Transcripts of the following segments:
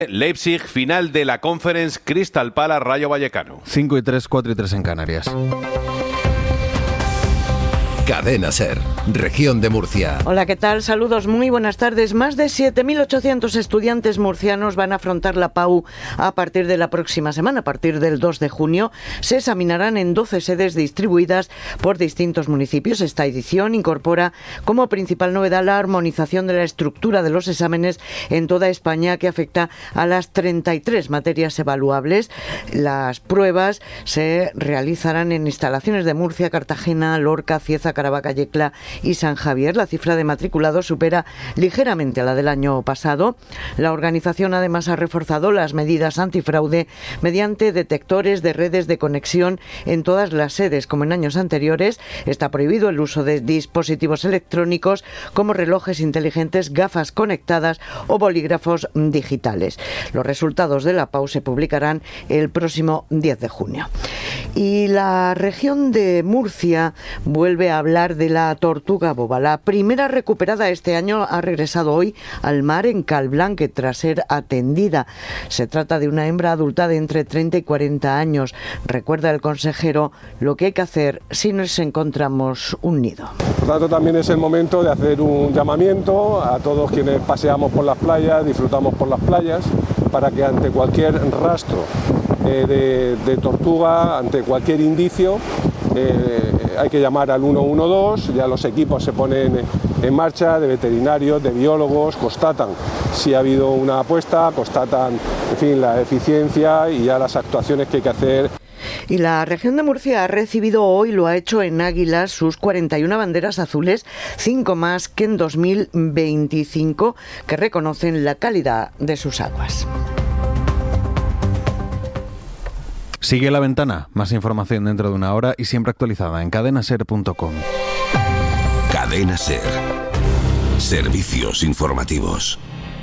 Leipzig, final de la Conference, Crystal Palace, Rayo Vallecano. 5-3, 4-3 en Canarias. Cadena SER, Región de Murcia. Hola, ¿qué tal? Saludos, muy buenas tardes. Más de 7.800 estudiantes murcianos van a afrontar la PAU a partir de la próxima semana. A partir del 2 de junio se examinarán en 12 sedes distribuidas por distintos municipios. Esta edición incorpora como principal novedad la armonización de la estructura de los exámenes en toda España, que afecta a las 33 materias evaluables. Las pruebas se realizarán en instalaciones de Murcia, Cartagena, Lorca, Cieza, Caravaca, Yecla y San Javier. La cifra de matriculados supera ligeramente a la del año pasado. La organización además ha reforzado las medidas antifraude mediante detectores de redes de conexión en todas las sedes. Como en años anteriores, está prohibido el uso de dispositivos electrónicos como relojes inteligentes, gafas conectadas o bolígrafos digitales. Los resultados de la PAU se publicarán el próximo 10 de junio. Y la región de Murcia vuelve a hablar de la tortuga boba. La primera recuperada este año ha regresado hoy al mar en Calblanque tras ser atendida. Se trata de una hembra adulta de entre 30 y 40 años. Recuerda el consejero lo que hay que hacer si nos encontramos un nido. Por tanto, también es el momento de hacer un llamamiento a todos quienes paseamos por las playas, disfrutamos por las playas, para que ante cualquier rastro de tortuga, ante cualquier indicio, hay que llamar al 112, ya los equipos se ponen en marcha, de veterinarios, de biólogos, constatan si ha habido una apuesta, constatan, en fin, la eficiencia y ya las actuaciones que hay que hacer. Y la región de Murcia ha recibido hoy, lo ha hecho en Águilas, sus 41 banderas azules, 5 más que en 2025, que reconocen la calidad de sus aguas. Sigue La Ventana, más información dentro de una hora y siempre actualizada en cadenaser.com. Cadena SER. Servicios informativos.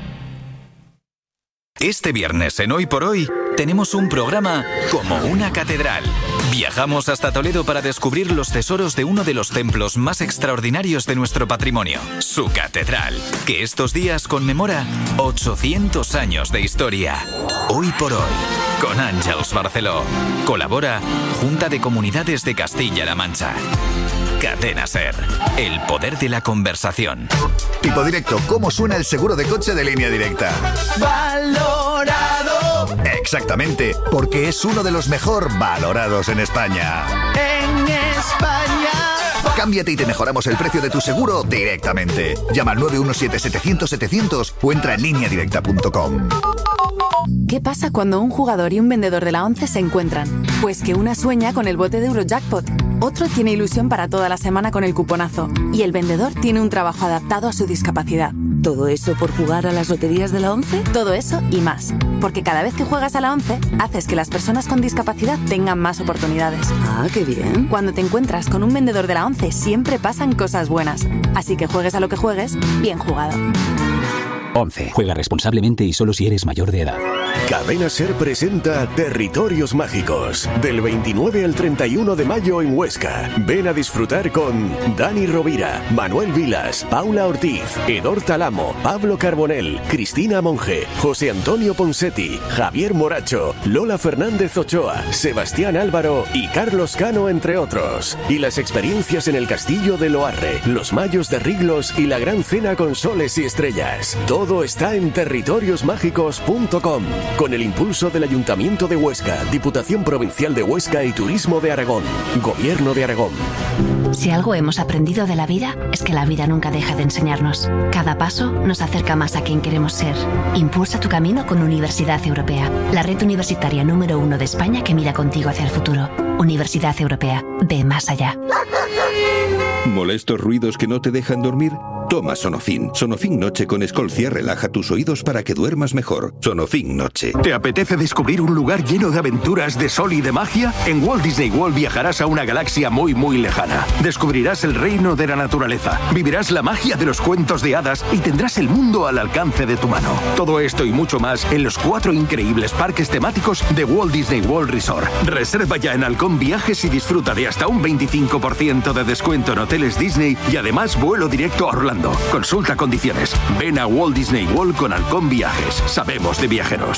Este viernes en Hoy por Hoy tenemos un programa como una catedral. Viajamos hasta Toledo para descubrir los tesoros de uno de los templos más extraordinarios de nuestro patrimonio, su catedral, que estos días conmemora 800 años de historia. Hoy por Hoy, con Àngels Barceló. Colabora Junta de Comunidades de Castilla-La Mancha. Cadena SER, el poder de la conversación. Tipo Directo, ¿cómo suena el seguro de coche de Línea Directa? ¡Valorado! Exactamente, porque es uno de los mejor valorados en España. ¡En España! Cámbiate y te mejoramos el precio de tu seguro directamente. Llama al 917-700-700 o entra en lineadirecta.com. ¿Qué pasa cuando un jugador y un vendedor de la ONCE se encuentran? Pues que una sueña con el bote de Eurojackpot, otro tiene ilusión para toda la semana con el cuponazo y el vendedor tiene un trabajo adaptado a su discapacidad. ¿Todo eso por jugar a las loterías de la ONCE? Todo eso y más. Porque cada vez que juegas a la ONCE, haces que las personas con discapacidad tengan más oportunidades. Ah, qué bien. Cuando te encuentras con un vendedor de la ONCE, siempre pasan cosas buenas. Así que juegues a lo que juegues, bien jugado. ONCE. Juega responsablemente y solo si eres mayor de edad. Cadena SER presenta Territorios Mágicos. Del 29 al 31 de mayo en Huesca. Ven a disfrutar con Dani Rovira, Manuel Vilas, Paula Ortiz, Edor Talamo, Pablo Carbonell, Cristina Monge, José Antonio Ponsetti, Javier Moracho, Lola Fernández Ochoa, Sebastián Álvaro y Carlos Cano, entre otros. Y las experiencias en el Castillo de Loarre, los Mayos de Riglos y la Gran Cena con Soles y Estrellas. Todo está en territoriosmágicos.com. Con el impulso del Ayuntamiento de Huesca, Diputación Provincial de Huesca y Turismo de Aragón. Gobierno de Aragón. Si algo hemos aprendido de la vida, es que la vida nunca deja de enseñarnos. Cada paso nos acerca más a quien queremos ser. Impulsa tu camino con Universidad Europea, la red universitaria número 1 de España que mira contigo hacia el futuro. Universidad Europea, ve más allá. ¿Molestos ruidos que no te dejan dormir? Toma Sonofin. Sonofin Noche con Escolcia relaja tus oídos para que duermas mejor. Sonofin Noche. ¿Te apetece descubrir un lugar lleno de aventuras, de sol y de magia? En Walt Disney World viajarás a una galaxia muy, muy lejana. Descubrirás el reino de la naturaleza, vivirás la magia de los cuentos de hadas y tendrás el mundo al alcance de tu mano. Todo esto y mucho más en los 4 increíbles parques temáticos de Walt Disney World Resort. Reserva ya en Halcón Viajes y disfruta de hasta un 25% de descuento en hoteles Disney y además vuelo directo a Orlando. viajando. Consulta condiciones. Ven a Walt Disney World con Halcón Viajes. Sabemos de viajeros.